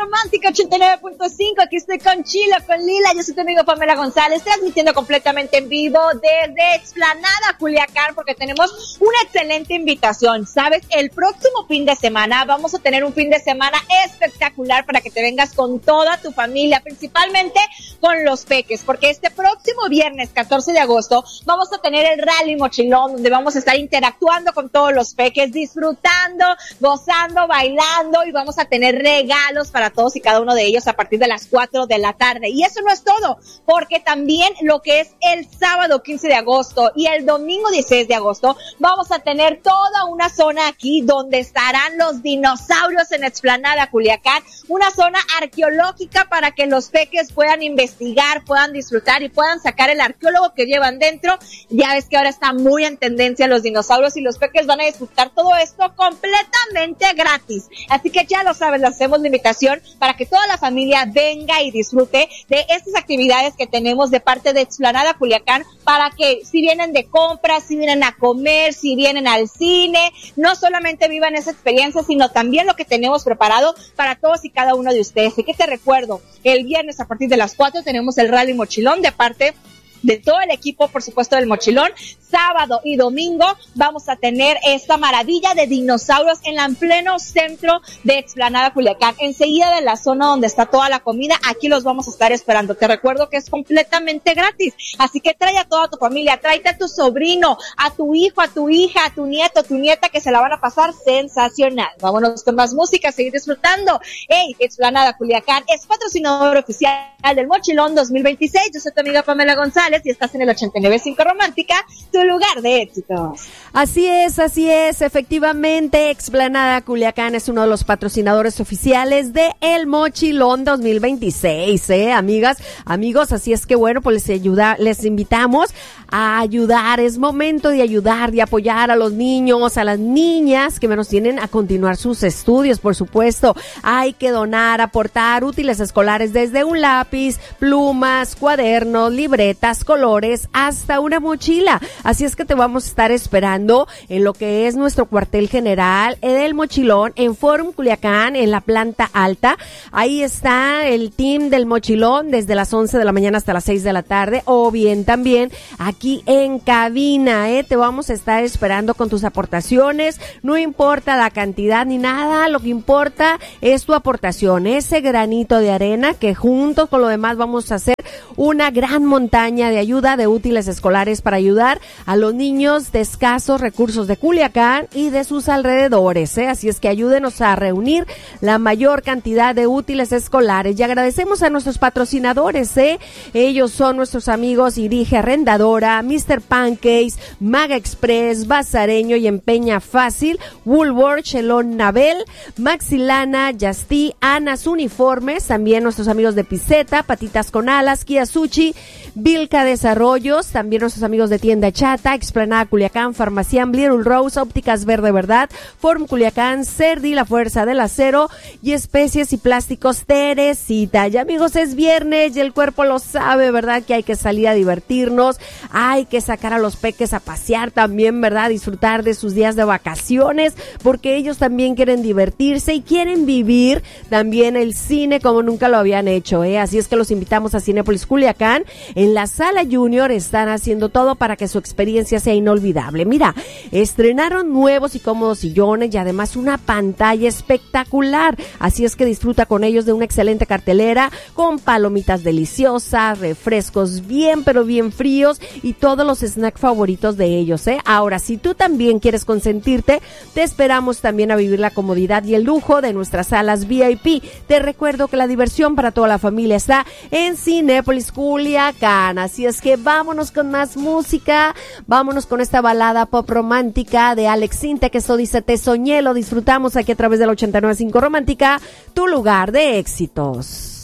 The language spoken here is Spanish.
Romántica 89.5, aquí estoy con Chilo, con Lila, yo soy tu amigo Pamela González, transmitiendo completamente en vivo desde Explanada, Culiacán, porque tenemos una excelente invitación, ¿sabes? El próximo fin de semana vamos a tener un fin de semana espectacular para que te vengas con toda tu familia, principalmente con los peques, porque este próximo viernes 14 de agosto vamos a tener el Rally Mochilón, donde vamos a estar interactuando con todos los peques, disfrutando, gozando, bailando, y vamos a tener regalos para todos y cada uno de ellos a partir de las 4 de la tarde. Y eso no es todo, porque también lo que es el sábado 15 de agosto y el domingo 16 de agosto vamos a tener toda una zona aquí donde estarán los dinosaurios en Explanada, Culiacán, una zona arqueológica para que los peques puedan investigar, puedan disfrutar y puedan sacar el arqueólogo que llevan dentro. Ya ves que ahora está muy en tendencia los dinosaurios y los peques van a disfrutar todo esto completamente gratis. Así que ya lo sabes, les hacemos la invitación para que toda la familia venga y disfrute de estas actividades que tenemos de parte de Explanada Culiacán, para que si vienen de compras, si vienen a comer, si vienen al cine, no solamente vivan esa experiencia, sino también lo que tenemos preparado para todos y cada uno de ustedes. Y que te recuerdo, el viernes a partir de las 4 tenemos el Rally Mochilón de parte de todo el equipo, por supuesto, del Mochilón. Sábado y domingo vamos a tener esta maravilla de dinosaurios en pleno centro de Explanada Culiacán, enseguida de la zona donde está toda la comida. Aquí los vamos a estar esperando. Te recuerdo que es completamente gratis, así que trae a toda tu familia, tráete a tu sobrino, a tu hijo, a tu hija, a tu nieto, a tu nieta, que se la van a pasar sensacional. Vámonos con más música, seguir disfrutando. Hey, Explanada Culiacán es patrocinador oficial del Mochilón 2026. Yo soy tu amiga Pamela González y estás en el 89.5 Romántica, tu lugar de éxitos. Así es, efectivamente, Explanada Culiacán es uno de los patrocinadores oficiales de El Mochilón 2026, amigas, amigos, así es que bueno, pues les invitamos a ayudar. Es momento de ayudar, de apoyar a los niños, a las niñas que menos tienen a continuar sus estudios, por supuesto. Hay que donar, aportar útiles escolares, desde un lápiz, plumas, cuadernos, libretas, colores, hasta una mochila. Así es que te vamos a estar esperando en lo que es nuestro cuartel general del Mochilón, en Forum Culiacán, en la planta alta. Ahí está el team del Mochilón desde las 11 de la mañana hasta las 6 de la tarde, o bien también aquí en cabina, te vamos a estar esperando con tus aportaciones. No importa la cantidad ni nada, lo que importa es tu aportación, ese granito de arena que juntos con lo demás vamos a hacer una gran montaña de ayuda, de útiles escolares para ayudar a los niños de escasos recursos de Culiacán y de sus alrededores, Así es que ayúdenos a reunir la mayor cantidad de útiles escolares. Y agradecemos a nuestros patrocinadores, Ellos son nuestros amigos Irige Arrendadora, Mr. Pancakes, Maga Express, Bazareño y Empeña Fácil, Woolworth, Chelón Nabel, Maxilana, Yastí, Anas Uniformes, también nuestros amigos de Piseta, Patitas con Alas, Kia Sushi, Vilca Desarrollos, también nuestros amigos de Tienda Chata, Explanada Culiacán, Farmacián, Little Rose, Ópticas Verde Verdad, Forum Culiacán, Cerdi, La Fuerza del Acero y Especies y Plásticos Teresita. Y amigos, es viernes y el cuerpo lo sabe, ¿verdad? Que hay que salir a divertirnos, hay que sacar a los peques a pasear también, ¿verdad? Disfrutar de sus días de vacaciones, porque ellos también quieren divertirse y quieren vivir también el cine como nunca lo habían hecho, Así es que los invitamos a Cinépolis Culiacán. En la Sala Junior están haciendo todo para que su experiencia sea inolvidable. Mira, estrenaron nuevos y cómodos sillones y además una pantalla espectacular. Así es que disfruta con ellos de una excelente cartelera con palomitas deliciosas, refrescos bien pero bien fríos y todos los snacks favoritos de ellos, Ahora, si tú también quieres consentirte, te esperamos también a vivir la comodidad y el lujo de nuestras salas VIP. Te recuerdo que la diversión para toda la familia está en Cinépolis Culiacán. Así es que vámonos con más música, vámonos con esta balada pop romántica de Alex Sintek, que esto dice Te Soñé. Lo disfrutamos aquí a través del 89.5 Romántica, tu lugar de éxitos.